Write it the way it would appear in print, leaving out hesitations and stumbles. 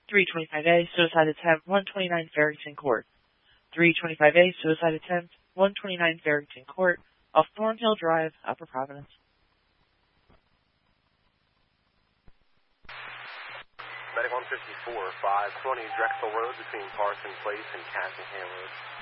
325A, suicide attempt, 129 Farrington Court. 325A, suicide attempt, 129 Farrington Court, off Thornhill Drive, Upper Providence. Medic 154, 520 Drexel Road between Parson Place and Cassingham Road.